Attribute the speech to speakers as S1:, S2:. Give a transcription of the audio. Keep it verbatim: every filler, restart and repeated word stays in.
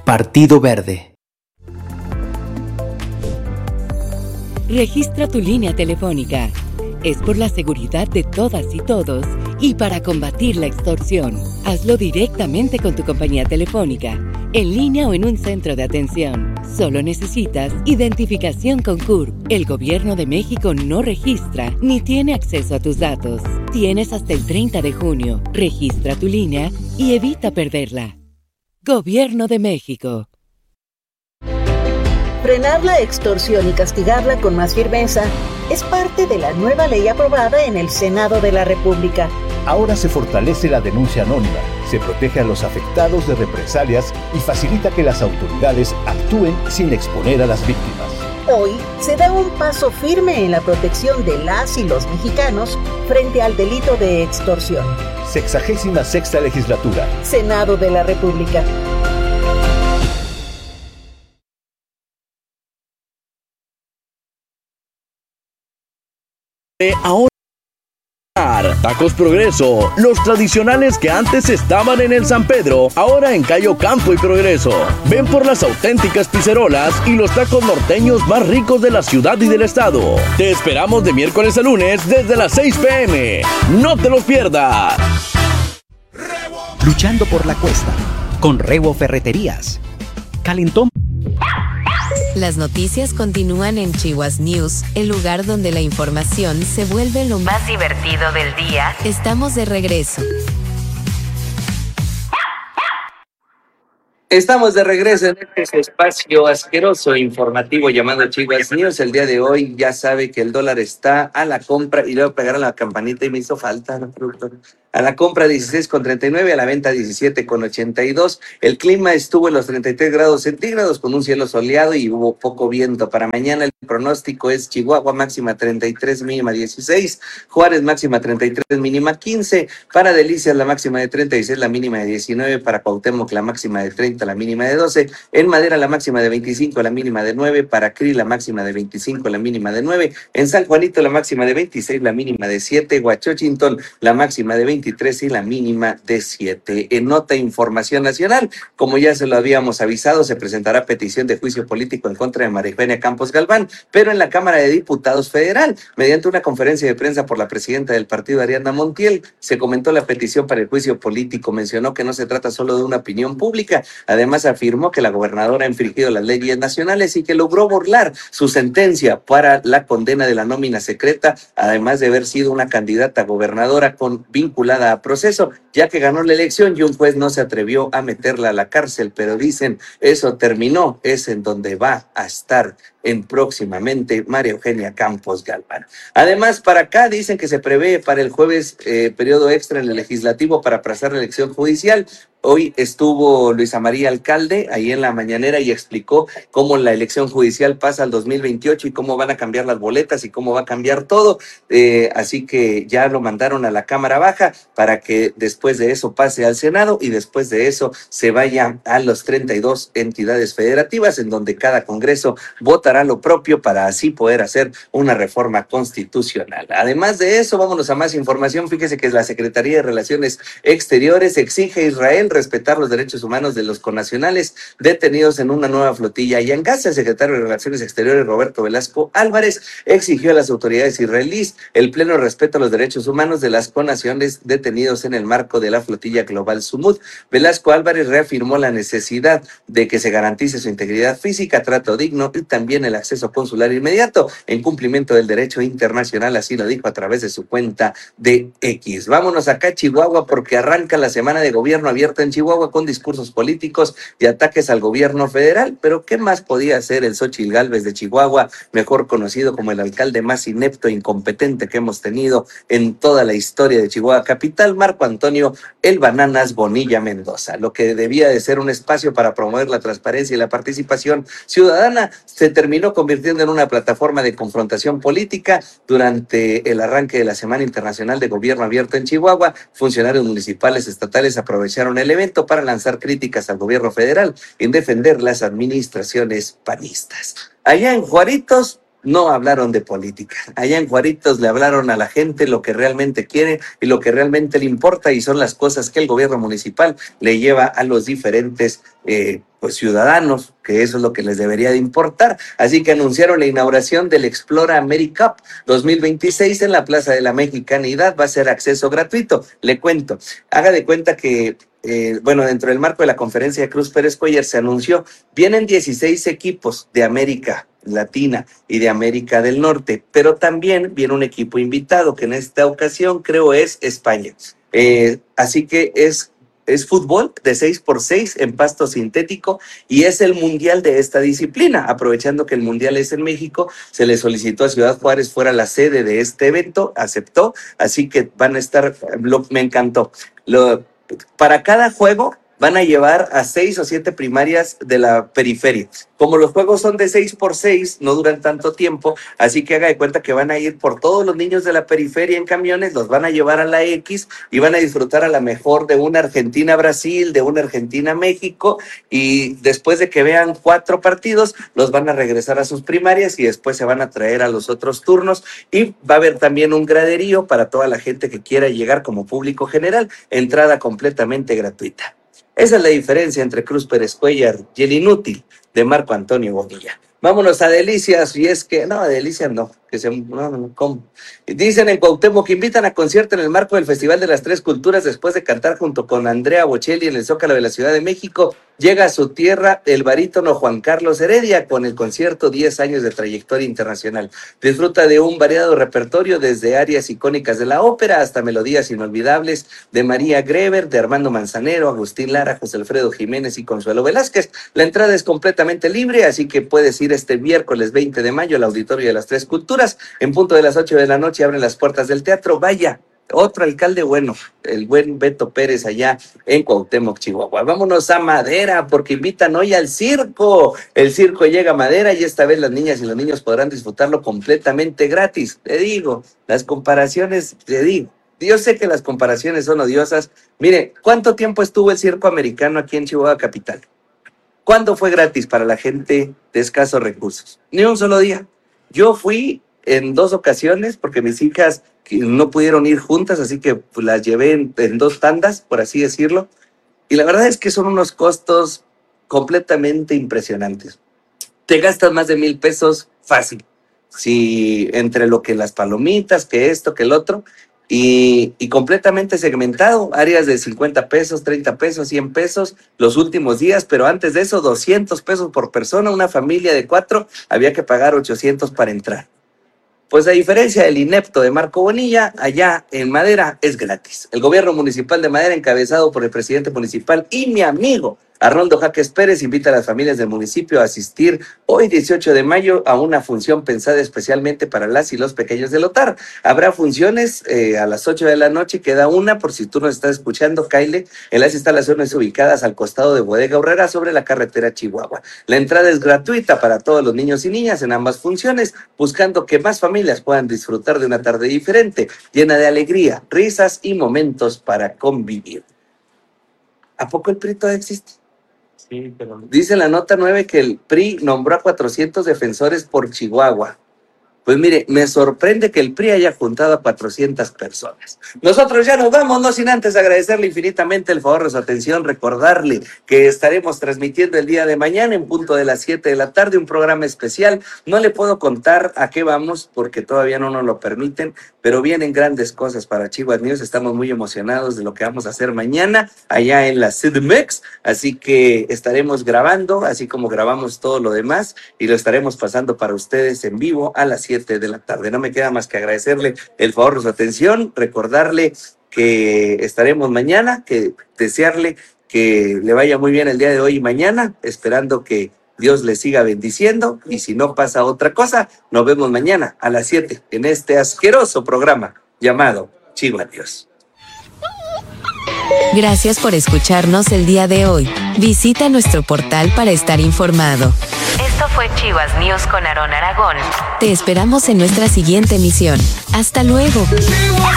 S1: Partido Verde.
S2: Registra tu línea telefónica. Es por la seguridad de todas y todos y para combatir la extorsión. Hazlo directamente con tu compañía telefónica, en línea o en un centro de atención. Solo necesitas identificación con C U R P. El Gobierno de México no registra ni tiene acceso a tus datos. Tienes hasta el treinta de junio. Registra tu línea y evita perderla. Gobierno de México.
S3: Frenar la extorsión y castigarla con más firmeza es parte de la nueva ley aprobada en el Senado de la República.
S4: Ahora se fortalece la denuncia anónima, se protege a los afectados de represalias y facilita que las autoridades actúen sin exponer a las víctimas.
S3: Hoy se da un paso firme en la protección de las y los mexicanos frente al delito de extorsión.
S4: Sexagésima sexta legislatura.
S3: Senado de la República.
S5: Ahora Tacos Progreso, los tradicionales que antes estaban en el San Pedro, ahora en Cayo Campo y Progreso. Ven por las auténticas pizzerolas y los tacos norteños más ricos de la ciudad y del estado. Te esperamos de miércoles a lunes desde las seis pe eme. ¡No te los pierdas!
S6: Luchando por la cuesta, con Rebo Ferreterías. Calentón.
S7: Las noticias continúan en Chihuas News, el lugar donde la información se vuelve lo más divertido del día. Estamos de regreso.
S8: Estamos de regreso en este espacio asqueroso informativo llamado Chihuas News. El día de hoy ya sabe que el dólar está a la compra y luego pegaron la campanita y me hizo falta, ¿no, productor? A la compra dieciséis con treinta y nueve, a la venta diecisiete con ochenta y dos. El clima estuvo en los treinta y tres grados centígrados con un cielo soleado y hubo poco viento. Para mañana el pronóstico es Chihuahua máxima treinta y tres, mínima dieciséis. Juárez máxima treinta y tres, mínima quince. Para Delicias la máxima de treinta y seis, la mínima de diecinueve. Para Cuauhtémoc la máxima de treinta, la mínima de doce. En Madera la máxima de veinticinco, la mínima de nueve. Para Cri la máxima de veinticinco, la mínima de nueve. En San Juanito la máxima de veintiséis, la mínima de siete. Huachochinton la máxima de veintitrés y la mínima de siete. En nota información nacional, como ya se lo habíamos avisado, se presentará petición de juicio político en contra de María Eugenia Campos Galván, pero en la Cámara de Diputados Federal. Mediante una conferencia de prensa por la presidenta del partido, Ariadna Montiel, se comentó la petición para el juicio político. Mencionó que no se trata solo de una opinión pública. Además, afirmó que la gobernadora ha infringido las leyes nacionales y que logró burlar su sentencia para la condena de la nómina secreta, además de haber sido una candidata a gobernadora con vinculada a proceso, ya que ganó la elección y un juez no se atrevió a meterla a la cárcel, pero dicen, eso terminó, es en donde va a estar en próximamente María Eugenia Campos Galván. Además, para acá dicen que se prevé para el jueves eh, periodo extra en el legislativo para aplazar la elección judicial. Hoy estuvo Luisa María Alcalde ahí en la mañanera y explicó cómo la elección judicial pasa al dos mil veintiocho y cómo van a cambiar las boletas y cómo va a cambiar todo. Eh, así que ya lo mandaron a la Cámara Baja para que después de eso pase al Senado y después de eso se vaya a las treinta y dos entidades federativas en donde cada congreso votará lo propio para así poder hacer una reforma constitucional. Además de eso, vámonos a más información. Fíjese que la Secretaría de Relaciones Exteriores exige a Israel respetar los derechos humanos de los connacionales detenidos en una nueva flotilla. Y en casa, el secretario de Relaciones Exteriores, Roberto Velasco Álvarez, exigió a las autoridades israelíes el pleno respeto a los derechos humanos de las connacionales detenidos en el marco de la flotilla global Sumud. Velasco Álvarez reafirmó la necesidad de que se garantice su integridad física, trato digno y también el acceso consular inmediato en cumplimiento del derecho internacional, así lo dijo a través de su cuenta de X. Vámonos acá a Chihuahua porque arranca la semana de gobierno abierto en Chihuahua con discursos políticos y ataques al gobierno federal. Pero ¿qué más podía hacer el Xóchitl Gálvez de Chihuahua, mejor conocido como el alcalde más inepto e incompetente que hemos tenido en toda la historia de Chihuahua capital, Marco Antonio El Bananas Bonilla Mendoza? Lo que debía de ser un espacio para promover la transparencia y la participación ciudadana se terminó convirtiendo en una plataforma de confrontación política. Durante el arranque de la Semana Internacional de Gobierno Abierto en Chihuahua, funcionarios municipales estatales aprovecharon el evento para lanzar críticas al gobierno federal en defender las administraciones panistas. Allá en Juaritos, no hablaron de política. Allá en Juaritos le hablaron a la gente lo que realmente quiere y lo que realmente le importa, y son las cosas que el gobierno municipal le lleva a los diferentes eh, pues ciudadanos, que eso es lo que les debería de importar. Así que anunciaron la inauguración del Explora AmeriCup dos mil veintiséis en la Plaza de la Mexicanidad. Va a ser acceso gratuito. Le cuento, haga de cuenta que Eh, bueno, dentro del marco de la conferencia de Cruz Pérez Cuellar se anunció, vienen dieciséis equipos de América Latina y de América del Norte, pero también viene un equipo invitado, que en esta ocasión creo es España. Eh, así que es, es fútbol de seis por seis en pasto sintético, y es el mundial de esta disciplina. Aprovechando que el mundial es en México, se le solicitó a Ciudad Juárez fuera la sede de este evento, aceptó, así que van a estar, lo, me encantó. Lo, Para cada juego van a llevar a seis o siete primarias de la periferia. Como los juegos son de seis por seis, no duran tanto tiempo, así que haga de cuenta que van a ir por todos los niños de la periferia en camiones, los van a llevar a la X y van a disfrutar a la mejor de una Argentina-Brasil, de una Argentina-México, y después de que vean cuatro partidos, los van a regresar a sus primarias y después se van a traer a los otros turnos, y va a haber también un graderío para toda la gente que quiera llegar como público general, entrada completamente gratuita. Esa es la diferencia entre Cruz Pérez Cuellar y el inútil de Marco Antonio Bonilla. Vámonos a Delicias, y es que, no, a Delicias no, que se, no, no, ¿cómo? Dicen en Cuauhtémoc que invitan a concierto en el marco del Festival de las Tres Culturas después de cantar junto con Andrea Bocelli en el Zócalo de la Ciudad de México. Llega a su tierra el barítono Juan Carlos Heredia con el concierto diez años de trayectoria internacional. Disfruta de un variado repertorio desde áreas icónicas de la ópera hasta melodías inolvidables de María Greber, de Armando Manzanero, Agustín Lara, José Alfredo Jiménez y Consuelo Velázquez. La entrada es completamente libre, así que puedes ir este miércoles veinte de mayo al Auditorio de las Tres Culturas. En punto de las ocho de la noche abren las puertas del teatro. Vaya, otro alcalde bueno, el buen Beto Pérez allá en Cuauhtémoc, Chihuahua. Vámonos a Madera, porque invitan hoy al circo. El circo llega a Madera y esta vez las niñas y los niños podrán disfrutarlo completamente gratis. Te digo, las comparaciones, te digo, yo sé que las comparaciones son odiosas. Mire, ¿cuánto tiempo estuvo el circo americano aquí en Chihuahua capital? ¿Cuándo fue gratis para la gente de escasos recursos? Ni un solo día. Yo fui en dos ocasiones porque mis hijas no pudieron ir juntas, así que pues, las llevé en, en dos tandas, por así decirlo. Y la verdad es que son unos costos completamente impresionantes. Te gastas más de mil pesos fácil. Si entre lo que las palomitas, que esto, que el otro, y, y completamente segmentado, áreas de cincuenta pesos, treinta pesos, cien pesos los últimos días, pero antes de eso doscientos pesos por persona. Una familia de cuatro había que pagar ochocientos para entrar. Pues a diferencia del inepto de Marco Bonilla, allá en Madera es gratis. El gobierno municipal de Madera, encabezado por el presidente municipal y mi amigo Arnoldo Jaques Pérez, invita a las familias del municipio a asistir hoy dieciocho de mayo a una función pensada especialmente para las y los pequeños del Otar. Habrá funciones eh, a las ocho de la noche, queda una por si tú nos estás escuchando, Kyle, en las instalaciones ubicadas al costado de Bodega Aurrera sobre la carretera Chihuahua. La entrada es gratuita para todos los niños y niñas en ambas funciones, buscando que más familias puedan disfrutar de una tarde diferente, llena de alegría, risas y momentos para convivir. ¿A poco el P R I todavía existe?
S1: Sí, pero...
S8: Dice la nota nueve que el P R I nombró a cuatrocientos defensores por Chihuahua. Pues mire, me sorprende que el P R I haya juntado a cuatrocientas personas. Nosotros ya nos vamos, no sin antes agradecerle infinitamente el favor de su atención, recordarle que estaremos transmitiendo el día de mañana en punto de las siete de la tarde un programa especial. No le puedo contar a qué vamos porque todavía no nos lo permiten, pero vienen grandes cosas para Chihuahua News. Estamos muy emocionados de lo que vamos a hacer mañana allá en la C D M X, así que estaremos grabando, así como grabamos todo lo demás, y lo estaremos pasando para ustedes en vivo a las siete de la tarde. No me queda más que agradecerle el favor de su atención, recordarle que estaremos mañana, que desearle que le vaya muy bien el día de hoy y mañana, esperando que Dios le siga bendiciendo, y si no pasa otra cosa, nos vemos mañana a las siete en este asqueroso programa llamado Chihuahua News.
S7: Gracias por escucharnos el día de hoy. Visita nuestro portal para estar informado. Esto fue Chivas News con Aarón Aragón. Te esperamos en nuestra siguiente emisión. Hasta luego.